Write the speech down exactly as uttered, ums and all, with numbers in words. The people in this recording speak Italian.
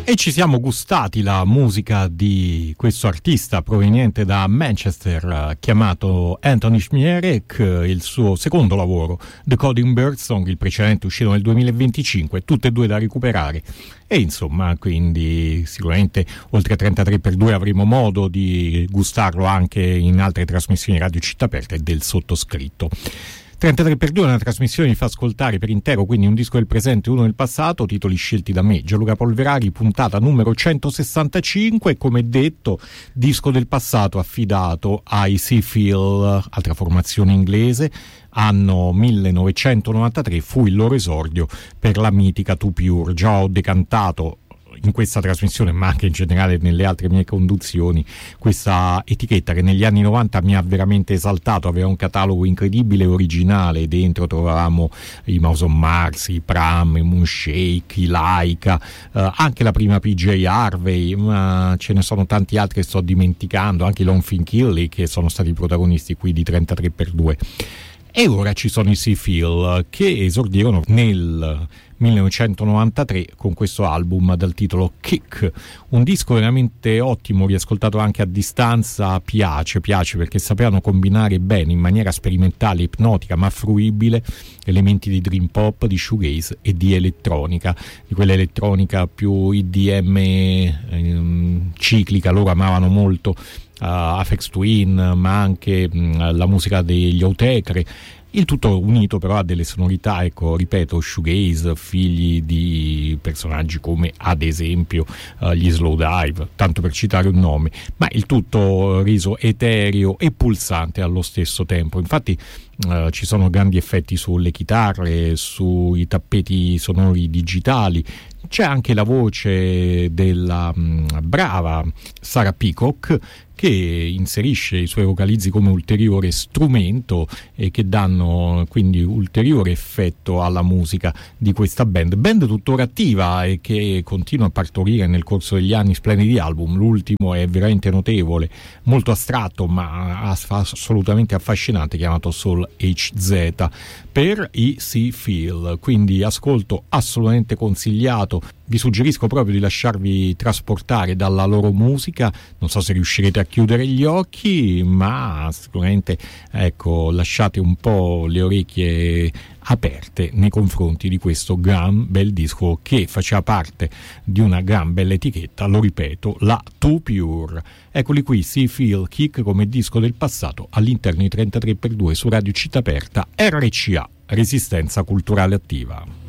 E ci siamo gustati la musica di questo artista proveniente da Manchester chiamato Anthony Schmierek, il suo secondo lavoro, The Coding Birdsong, il precedente uscito nel duemilaventicinque, tutte e due da recuperare. E insomma, quindi sicuramente oltre a trentatré per due avremo modo di gustarlo anche in altre trasmissioni Radio Città Aperta e del sottoscritto. trentatré per due è una trasmissione che fa ascoltare per intero, quindi un disco del presente e uno del passato, titoli scelti da me, Gianluca Polverari, puntata numero centosessantacinque, come detto, disco del passato affidato ai Seafield, altra formazione inglese, anno millenovecentonovantatré, fu il loro esordio per la mitica Too Pure. Già ho decantato in questa trasmissione, ma anche in generale nelle altre mie conduzioni, questa etichetta che negli anni novanta mi ha veramente esaltato. Aveva un catalogo incredibile e originale, dentro trovavamo i Mouse on Mars, i Pram, i Moonshake, i Laika, eh, anche la prima P J Harvey, ma ce ne sono tanti altri che sto dimenticando, anche i Long Finkilly, che sono stati protagonisti qui di trentatré per due. E ora ci sono i Seafield, che esordirono nel millenovecentonovantatré con questo album dal titolo Kick, un disco veramente ottimo, riascoltato anche a distanza. Piace, piace perché sapevano combinare bene, in maniera sperimentale, ipnotica ma fruibile, elementi di dream pop, di shoegaze e di elettronica, di quella elettronica più I D M ehm, ciclica. Loro amavano molto uh, Aphex Twin, ma anche mh, la musica degli Autechre. Il tutto unito però a delle sonorità, ecco, ripeto, shoegaze, figli di personaggi come ad esempio uh, gli Slowdive, tanto per citare un nome, ma il tutto reso etereo e pulsante allo stesso tempo. Infatti uh, ci sono grandi effetti sulle chitarre, sui tappeti sonori digitali. C'è anche la voce della mh, brava Sarah Peacock, che inserisce i suoi vocalizzi come ulteriore strumento e che danno quindi ulteriore effetto alla musica di questa band. Band tuttora attiva e che continua a partorire nel corso degli anni splendidi album. L'ultimo è veramente notevole, molto astratto ma assolutamente affascinante, chiamato Soul H Z per i Seafield. Quindi ascolto assolutamente consigliato. Vi suggerisco proprio di lasciarvi trasportare dalla loro musica. Non so se riuscirete a chiudere gli occhi, ma sicuramente, ecco, lasciate un po' le orecchie aperte nei confronti di questo gran bel disco che faceva parte di una gran bella etichetta, lo ripeto, la Too Pure. Eccoli qui, Seafield, Kick, come disco del passato all'interno di trentatré per due su Radio Città Aperta, R C A, Resistenza Culturale Attiva.